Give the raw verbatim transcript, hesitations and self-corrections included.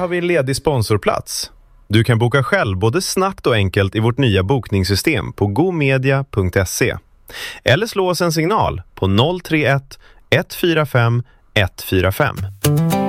har vi en ledig sponsorplats. Du kan boka själv både snabbt och enkelt i vårt nya bokningssystem på gomedia punkt se. Eller slå oss en signal på noll tre ett ett fyra fem ett fyra fem.